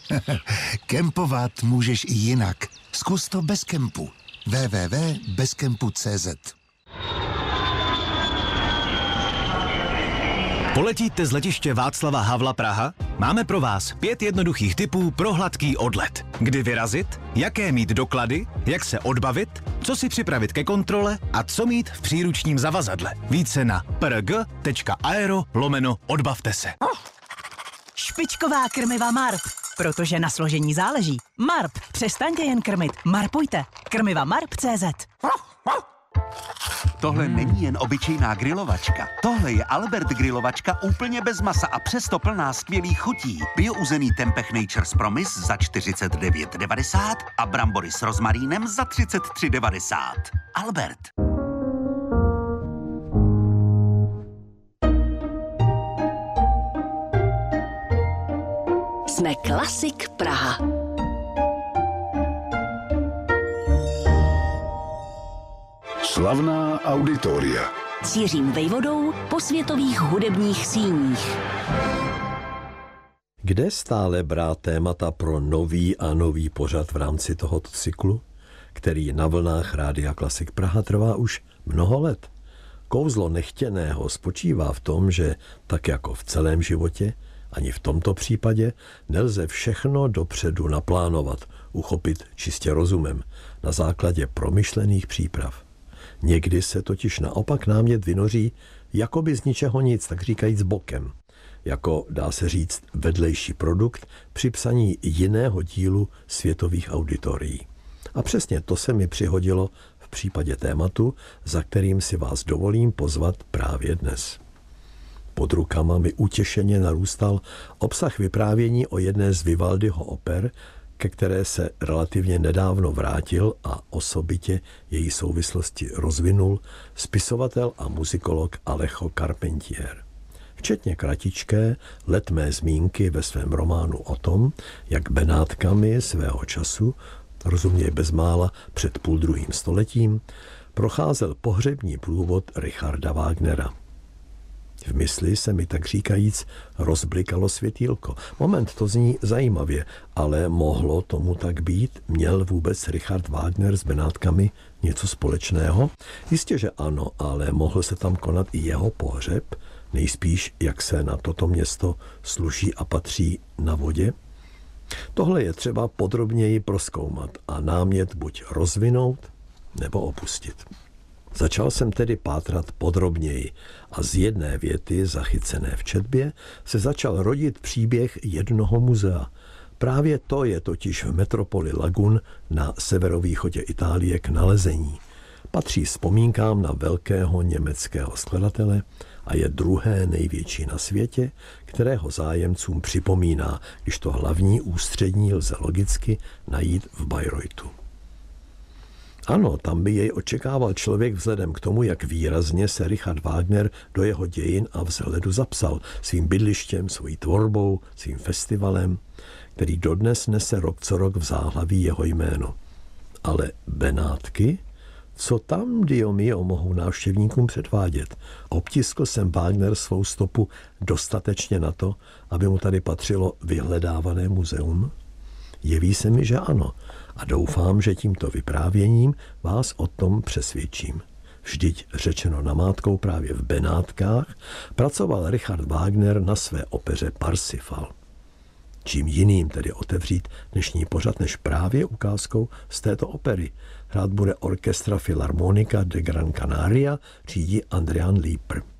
Kempovat můžeš i jinak. Zkus to bez kempu. www.bezkempu.cz. Poletíte z letiště Václava Havla Praha? Máme pro vás 5 jednoduchých tipů pro hladký odlet. Kdy vyrazit, jaké mít doklady, jak se odbavit, co si připravit ke kontrole a co mít v příručním zavazadle. Více na prg.aero/odbavte se. Špičková krmiva Marp, protože na složení záleží. Marp, přestaňte jen krmit, marpujte. Krmiva Marp.cz. Tohle není jen obyčejná grilovačka. Tohle je Albert grilovačka úplně bez masa a přesto plná skvělých chutí. Biouzený tempeh Nature's Promise za 49,90 a brambory s rozmarínem za 33,90. Albert. Jsme Klasik Praha. Slavná auditoria. S Jiřím Vejvodou po světových hudebních síních. Kde stále brát témata pro nový a nový pořad v rámci tohoto cyklu, který na vlnách Rádia Klasik Praha trvá už mnoho let? Kouzlo nechtěného spočívá v tom, že tak jako v celém životě, ani v tomto případě nelze všechno dopředu naplánovat, uchopit čistě rozumem, na základě promyšlených příprav. Někdy se totiž naopak námět vynoří jakoby z ničeho nic, tak říkajíc bokem. Jako, dá se říct, vedlejší produkt při psaní jiného dílu světových auditorií. A přesně to se mi přihodilo v případě tématu, za kterým si vás dovolím pozvat právě dnes. Pod rukama mi utěšeně narůstal obsah vyprávění o jedné z Vivaldiho oper, ke které se relativně nedávno vrátil a osobitě její souvislosti rozvinul spisovatel a muzikolog Alejo Carpentier. Včetně kratičké letmé zmínky ve svém románu o tom, jak Benátkami svého času, rozuměj bezmála před 2. stoletím, procházel pohřební průvod Richarda Wagnera. V mysli se mi tak říkajíc rozblikalo světýlko. Moment, to zní zajímavě, ale mohlo tomu tak být? Měl vůbec Richard Wagner s Benátkami něco společného? Jistě, že ano, ale mohl se tam konat i jeho pohřeb? Nejspíš, jak se na toto město sluší a patří na vodě? Tohle je třeba podrobněji prozkoumat a námět buď rozvinout, nebo opustit. Začal jsem tedy pátrat podrobněji a z jedné věty zachycené v četbě se začal rodit příběh jednoho muzea. Právě to je totiž v metropoli Lagun na severovýchodě Itálie k nalezení. Patří vzpomínkám na velkého německého skladatele a je druhé největší na světě, kterého zájemcům připomíná, když to hlavní ústřední lze logicky najít v Bayreuthu. Ano, tam by jej očekával člověk vzhledem k tomu, jak výrazně se Richard Wagner do jeho dějin a vzhledu zapsal svým bydlištěm, svojí tvorbou, svým festivalem, který dodnes nese rok co rok v záhlaví jeho jméno. Ale Benátky? Co tam, Dio mio, mohou návštěvníkům předvádět? Obtiskl jsem Wagner svou stopu dostatečně na to, aby mu tady patřilo vyhledávané muzeum? Jeví se mi, že ano. A doufám, že tímto vyprávěním vás o tom přesvědčím. Vždyť řečeno namátkou právě v Benátkách pracoval Richard Wagner na své opeře Parsifal. Čím jiným tedy otevřít dnešní pořad než právě ukázkou z této opery. Hrát bude orchestra Philharmonica de Gran Canaria, řídí Adrian Lieper.